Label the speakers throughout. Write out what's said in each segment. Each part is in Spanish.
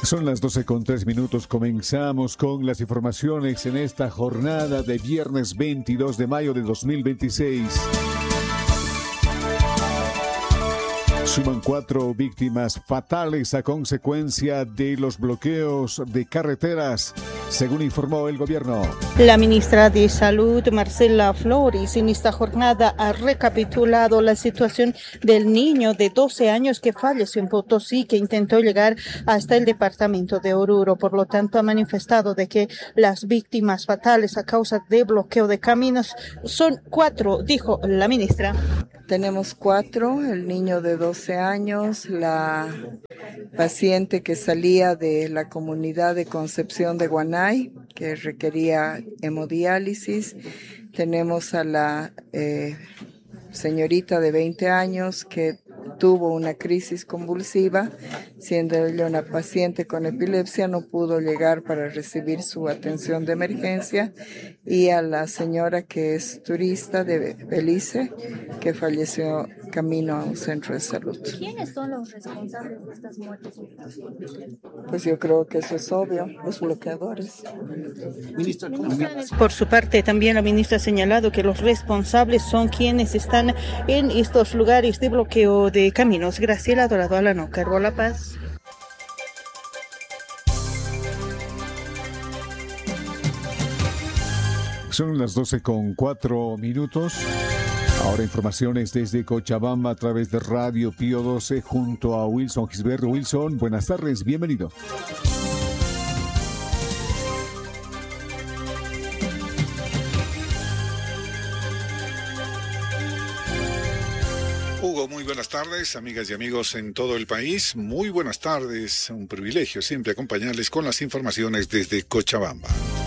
Speaker 1: Son las 12:03. Comenzamos con las informaciones en esta jornada de viernes 22 de mayo de 2026. Suman 4 víctimas fatales a consecuencia de los bloqueos de carreteras, según informó el gobierno.
Speaker 2: La ministra de Salud, Marcela Flores, en esta jornada ha recapitulado la situación del niño de 12 años que falleció en Potosí, que intentó llegar hasta el departamento de Oruro. Por lo tanto, ha manifestado de que las víctimas fatales a causa de bloqueo de caminos son 4, dijo la ministra.
Speaker 3: Tenemos 4, el niño de 12 años, la paciente que salía de la comunidad de Concepción de Guanay, que requería hemodiálisis. Tenemos a la señorita de 20 años que tuvo una crisis convulsiva, siendo ella una paciente con epilepsia, no pudo llegar para recibir su atención de emergencia, y a la señora que es turista de Belice, que falleció camino a un centro de salud.
Speaker 4: ¿Quiénes son los responsables de estas muertes?
Speaker 3: Pues yo creo que eso es obvio, los bloqueadores.
Speaker 2: Por su parte, también la ministra ha señalado que los responsables son quienes están en estos lugares de bloqueo de caminos. Graciela Dorado Alano, Cargo La Paz.
Speaker 1: Son las 12:04. Ahora informaciones desde Cochabamba a través de Radio Pío 12 junto a Wilson Gisberto. Wilson, buenas tardes, bienvenido.
Speaker 5: Hugo, muy buenas tardes, amigas y amigos en todo el país. Muy buenas tardes, un privilegio siempre acompañarles con las informaciones desde Cochabamba.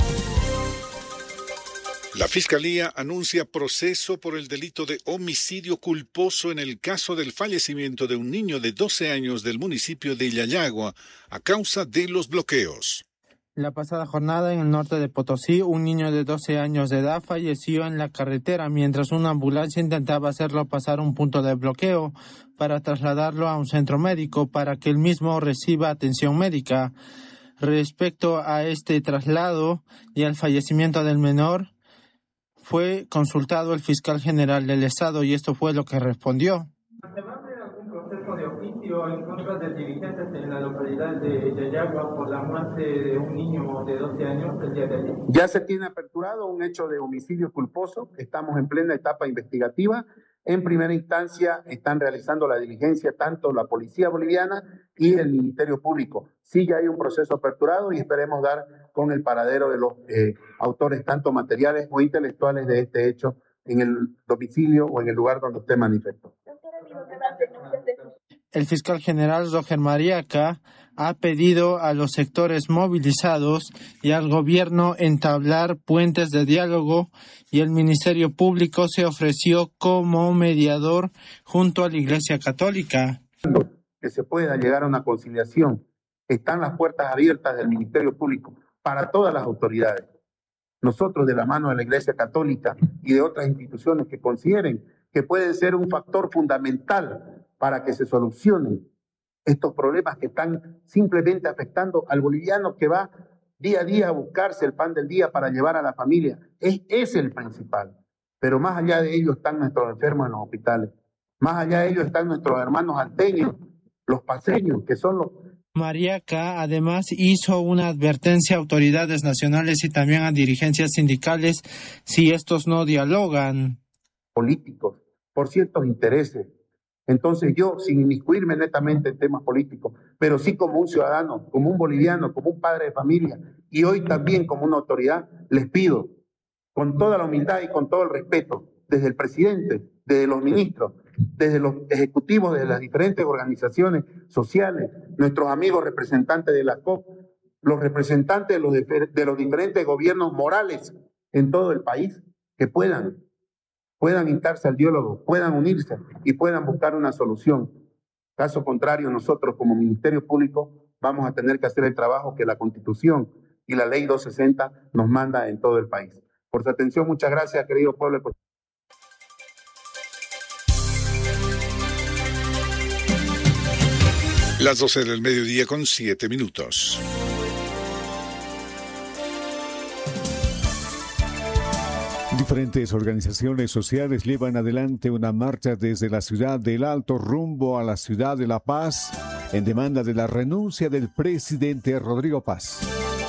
Speaker 5: La Fiscalía anuncia proceso por el delito de homicidio culposo en el caso del fallecimiento de un niño de 12 años del municipio de Yayagua a causa de los bloqueos.
Speaker 6: La pasada jornada en el norte de Potosí, un niño de 12 años de edad falleció en la carretera mientras una ambulancia intentaba hacerlo pasar un punto de bloqueo para trasladarlo a un centro médico para que él mismo reciba atención médica. Respecto a este traslado y al fallecimiento del menor, fue consultado el fiscal general del Estado y esto fue lo que respondió.
Speaker 7: ¿Se va a abrir algún proceso de oficio en contra de dirigentes en la localidad de Yayagua por la muerte de un niño de 12 años el día de ayer?
Speaker 8: Ya se tiene aperturado un hecho de homicidio culposo. Estamos en plena etapa investigativa. En primera instancia están realizando la diligencia tanto la Policía Boliviana y el Ministerio Público. Sí, ya hay un proceso aperturado y esperemos dar con el paradero de los autores, tanto materiales o intelectuales de este hecho, en el domicilio o en el lugar donde usted manifestó.
Speaker 6: El fiscal general Roger Mariaca ha pedido a los sectores movilizados y al gobierno entablar puentes de diálogo y el Ministerio Público se ofreció como mediador junto a la Iglesia Católica.
Speaker 8: Que se pueda llegar a una conciliación. Están las puertas abiertas del Ministerio Público para todas las autoridades. Nosotros, de la mano de la Iglesia Católica y de otras instituciones que consideren que pueden ser un factor fundamental para que se solucionen estos problemas que están simplemente afectando al boliviano que va día a día a buscarse el pan del día para llevar a la familia. Es el principal. Pero más allá de ello están nuestros enfermos en los hospitales. Más allá de ello están nuestros hermanos alteños, los paseños, que son los...
Speaker 6: Mariaca además hizo una advertencia a autoridades nacionales y también a dirigencias sindicales si estos no dialogan.
Speaker 8: Políticos, por ciertos intereses. Entonces yo, sin inmiscuirme netamente en temas políticos, pero sí como un ciudadano, como un boliviano, como un padre de familia, y hoy también como una autoridad, les pido, con toda la humildad y con todo el respeto, desde el presidente, desde los ministros, desde los ejecutivos de las diferentes organizaciones sociales, nuestros amigos representantes de la COP, los representantes de los diferentes gobiernos morales en todo el país, que puedan instarse al diálogo, puedan unirse y puedan buscar una solución. Caso contrario, nosotros como Ministerio Público vamos a tener que hacer el trabajo que la Constitución y la Ley 260 nos manda en todo el país. Por su atención, muchas gracias, querido pueblo.
Speaker 5: Las 12 del mediodía con 7 minutos.
Speaker 1: Diferentes organizaciones sociales llevan adelante una marcha desde la ciudad del Alto rumbo a la ciudad de La Paz en demanda de la renuncia del presidente Rodrigo Paz.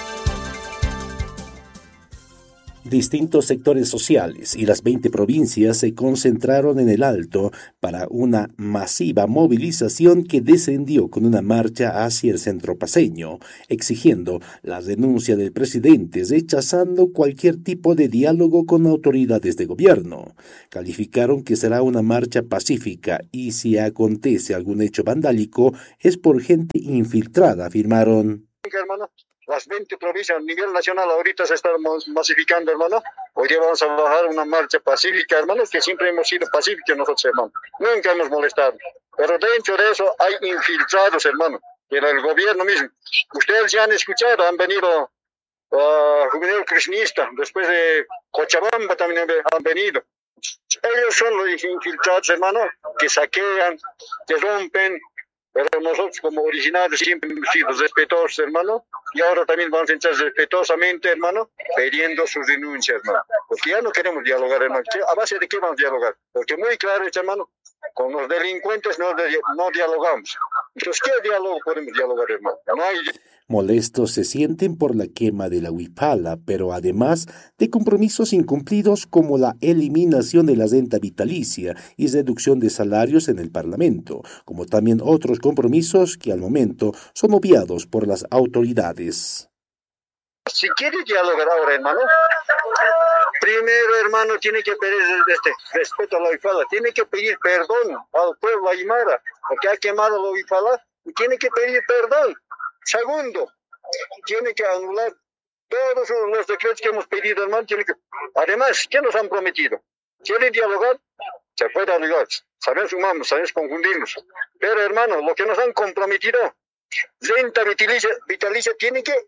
Speaker 9: Distintos sectores sociales y las 20 provincias se concentraron en el Alto para una masiva movilización que descendió con una marcha hacia el centro paceño, exigiendo la renuncia del presidente, rechazando cualquier tipo de diálogo con autoridades de gobierno. Calificaron que será una marcha pacífica y si acontece algún hecho vandálico es por gente infiltrada, afirmaron.
Speaker 10: Las 20 provincias a nivel nacional ahorita se están masificando, hermano. Hoy día vamos a bajar una marcha pacífica, hermanos, que siempre hemos sido pacíficos nosotros, hermano. Nunca hemos molestado. Pero dentro de eso hay infiltrados, hermano, que era el gobierno mismo. Ustedes ya han escuchado, han venido Juvenil Krishnista, después de Cochabamba también han venido. Ellos son los infiltrados, hermano, que saquean, que rompen. Pero nosotros como originarios siempre hemos sido respetuosos, hermano, y ahora también vamos a entrar respetuosamente, hermano, pidiendo su renuncia, hermano. Porque ya no queremos dialogar, hermano. ¿A base de qué vamos a dialogar? Porque muy claro, hermano, con los delincuentes no dialogamos. Entonces, ¿qué diálogo podemos dialogar, hermano? No hay...
Speaker 9: Molestos se sienten por la quema de la huipala, pero además de compromisos incumplidos como la eliminación de la renta vitalicia y reducción de salarios en el Parlamento, como también otros compromisos que al momento son obviados por las autoridades.
Speaker 10: Si quiere dialogar ahora, hermano, primero, hermano, tiene que pedir respeto a la huipala, tiene que pedir perdón al pueblo aymara, porque ha quemado la huipala y tiene que pedir perdón. Segundo, tiene que anular todos los decretos que hemos pedido, hermano. Además, ¿qué nos han prometido? ¿Quieren dialogar? Se puede dialogar. Sabemos sumamos, sabemos confundirnos. Pero, hermano, lo que nos han comprometido, renta vitalicia tiene que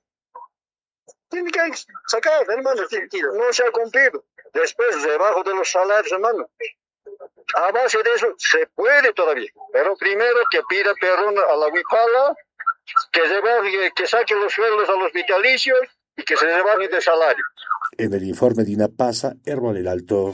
Speaker 10: sacar, hermano. No se ha cumplido. Después, debajo de los salarios, hermano. A base de eso, se puede todavía. Pero primero que pida perdón a la huipala, que saque los sueldos a los vitalicios y que se rebaje de salario.
Speaker 9: En el informe de INAPASA, Herbal el Alto.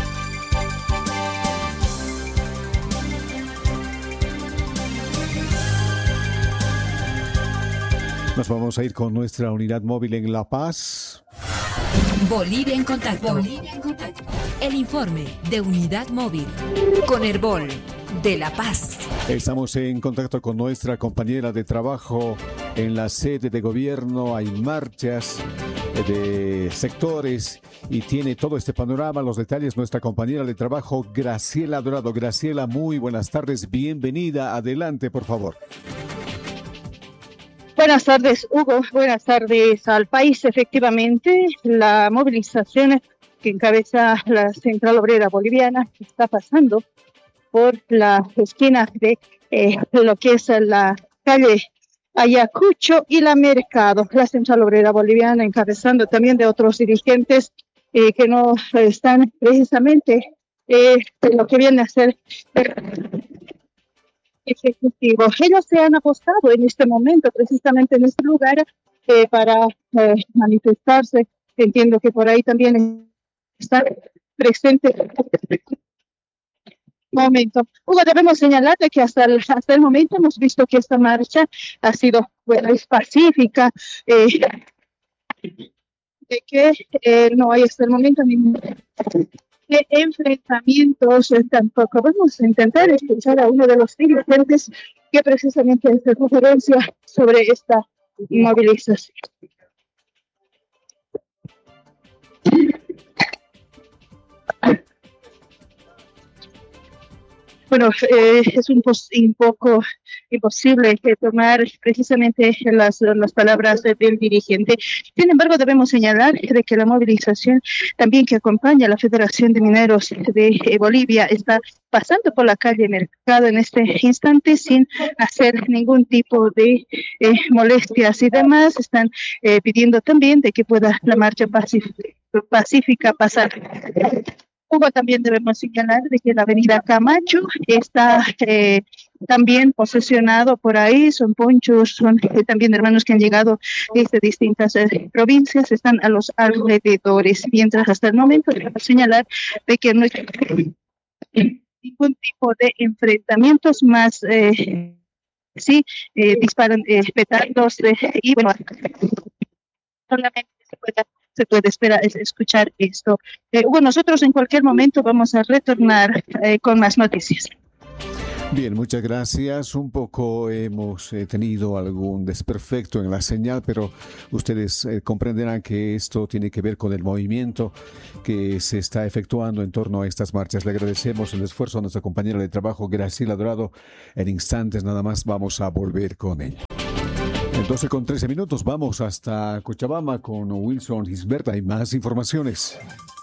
Speaker 1: Nos vamos a ir con nuestra unidad móvil en La Paz.
Speaker 11: Bolivia en contacto. Bolivia en contacto. El informe de unidad móvil con Herbol de La Paz.
Speaker 1: Estamos en contacto con nuestra compañera de trabajo en la sede de gobierno. Hay marchas de sectores y tiene todo este panorama, los detalles, nuestra compañera de trabajo, Graciela Dorado. Graciela, muy buenas tardes, bienvenida. Adelante, por favor.
Speaker 2: Buenas tardes, Hugo. Buenas tardes al país. Efectivamente, la movilización que encabeza la Central Obrera Boliviana está pasando por la esquina de lo que es la calle Ayacucho y la Mercado. La Central Obrera Boliviana encabezando también de otros dirigentes que no están precisamente en lo que viene a ser ejecutivo. Ellos se han apostado en este momento, precisamente en este lugar, para manifestarse. Entiendo que por ahí también está presente. Momento. Hugo, debemos señalar de que hasta el momento hemos visto que esta marcha ha sido, es pacífica, de que no hay hasta el momento ningún de enfrentamientos. Tampoco vamos a intentar escuchar a uno de los dirigentes que precisamente hace referencia sobre esta movilización. Bueno, es un poco imposible tomar precisamente las palabras del dirigente. Sin embargo, debemos señalar de que la movilización también que acompaña a la Federación de Mineros de Bolivia está pasando por la calle Mercado en este instante sin hacer ningún tipo de molestias y demás. Están pidiendo también de que pueda la marcha pacífica pasar. Hugo, también debemos señalar de que la avenida Camacho está también posesionado por ahí, son ponchos, son también hermanos que han llegado de distintas provincias, están a los alrededores, mientras hasta el momento debemos señalar de que no hay ningún tipo de enfrentamientos más, disparan petardos y bueno, solamente se puede esperar escuchar esto. Hugo, nosotros en cualquier momento vamos a retornar con más noticias.
Speaker 1: Bien, muchas gracias. Un poco hemos tenido algún desperfecto en la señal, pero ustedes comprenderán que esto tiene que ver con el movimiento que se está efectuando en torno a estas marchas. Le agradecemos el esfuerzo a nuestra compañera de trabajo, Graciela Dorado. En instantes nada más vamos a volver con ella. 12:13 vamos hasta Cochabamba con Wilson Gisbert. Hay más informaciones.